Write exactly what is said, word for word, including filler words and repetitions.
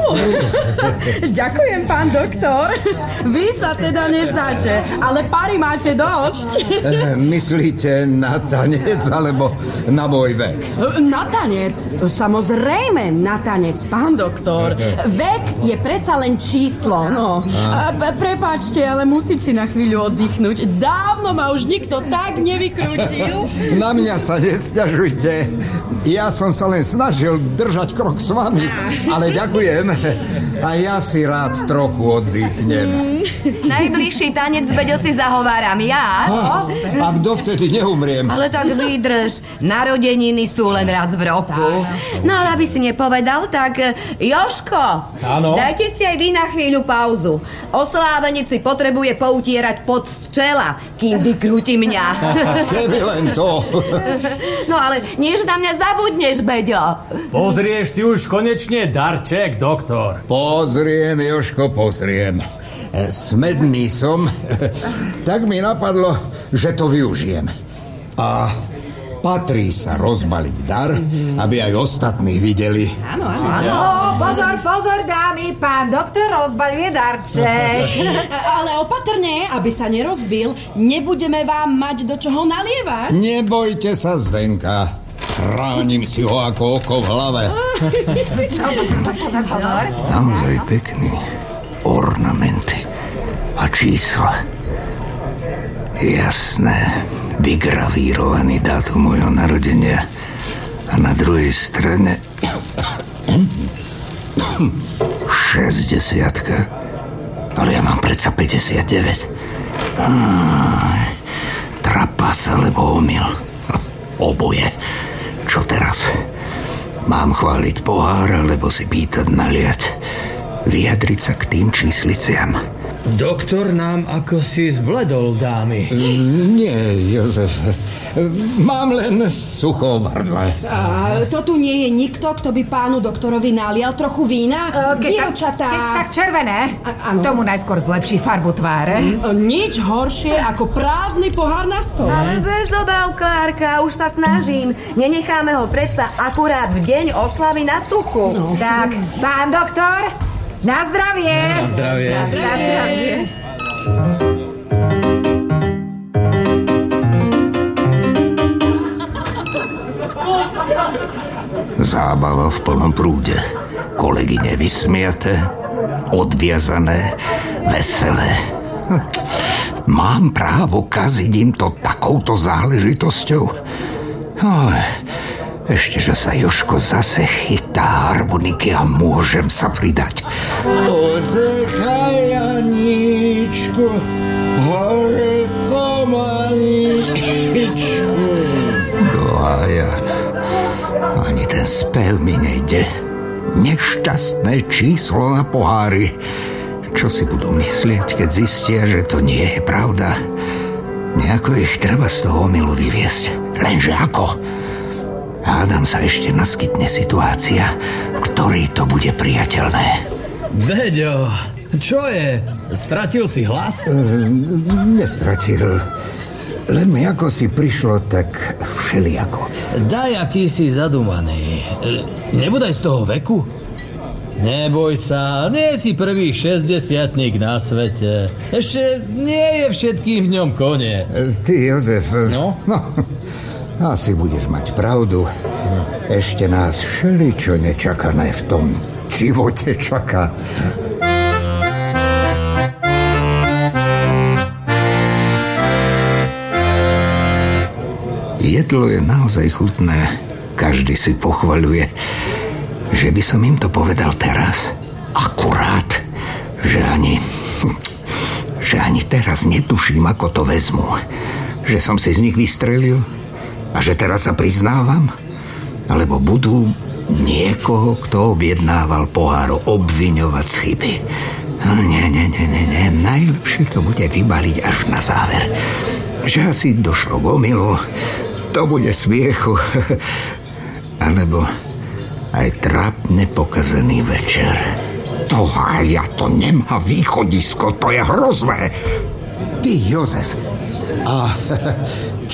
Ďakujem, pán doktor. Vy sa teda neznáte, ale pary máte dosť. Myslíte na tanec alebo na môj vek? Na tanec? Samozrejme na tanec, pán doktor. Vek je predsa len číslo, no. A prepáčte, ale musím si na chvíľu oddychnúť. Dávno ma už nikto tak nevykrútil. Na mňa sa nesťažujte. Ja som sa len snažil držať krok s vami, ale ďakujem. A ja si rád trochu oddychnem. Najbližší tanec Beďo si zahováram ja. A, a kto vtedy neumriem? Ale tak vydrž. Narodeniny sú len raz v roku. No ale aby si nepovedal, tak Jožko, áno? Dajte si aj vy na chvíľu pauzu. Oslávenec si potrebuje poutierať pod z čela, kým vykrúti mňa. Keby len to. No ale nie, že na mňa zabudneš, Beďo. Pozrieš si už konečne darček, doktor. Pozriem, Jožko, pozriem. Smedný som, tak mi napadlo, že to využijem. A patrí sa rozbaliť dar, aby aj ostatní videli. Áno, áno. áno. Pozor, pozor, dámy, pán doktor rozbaľuje darček. Ale opatrne, aby sa nerozbil, nebudeme vám mať do čoho nalievať. Nebojte sa, Zdenka. Chránim si ho ako oko v hlave. Pozor, pozor. Naozaj pekný. Ornamenty a čísla. Jasné. Vygravírovaný dátum môjho narodenia. A na druhej strane šesťdesiatka. Ale ja mám predsa päťdesiatdeväť. Á, trapas alebo omyl. Oboje. Čo teraz? Mám chváliť pohár, alebo si pýtať naliať? Vyjadriť sa k tým čísliciam? Doktor nám ako si zbledol, dámy. Nie, Jozef. Mám len sucho v hrdle. A to tu nie je nikto, kto by pánu doktorovi nalial trochu vína? Uh, ke, Dievčatá. Keď tak červené, a, tomu najskôr zlepší farbu tváre. Nič horšie ako prázdny pohár na stole. Ale bez obav, Klárka, už sa snažím. Nenecháme ho predsa akurát v deň oslavy na suchu. No. Tak, pán doktor, na zdravie. Na zdravie. Na zdravie. Zábava v plnom prúde. Kolegyne vysmiate, odviazané, veselé. Mám právo kaziť im to takouto záležitosťou? Oj, ešte, že sa Jožko zase chytá harmoniky a môžem sa pridať. Odzechaj, Janíčku, hore komaničku. Do hája. Ani ten spev mi nejde. Nešťastné číslo na pohári. Čo si budú myslieť, keď zistia, že to nie je pravda? Nejako ich treba z toho omylu vyviesť. Lenže ako? Hádam sa ešte naskytne situácia, v ktorej to bude priateľné. Beďo, čo je? Stratil si hlas? E, nestratil. Len mi ako si prišlo tak všelijako. Daj, aký si zadumaný. Nebudaj z toho veku. Neboj sa, nie si prvý šesťdesiatnik na svete. Ešte nie je všetkým v ňom koniec. Ty, Jozef, no? no asi budeš mať pravdu. Ešte nás všeličo nečakané v tom živote čaká. Jedlo je naozaj chutné. Každý si pochvaľuje, že by som im to povedal teraz. Akurát, že ani že ani teraz netuším, ako to vezmu. Že som si z nich vystrelil a že teraz sa priznávam. Alebo budú niekoho, kto objednával pohár, obviňovať z chyby. Nie, nie, nie, nie, nie. Najlepšie to bude vybaliť až na záver. Že asi došlo k omylu. To bude smiechu. Alebo aj trápne pokazený večer. To a ja to nemá východisko, to je hrozné. Ty, Jozef. A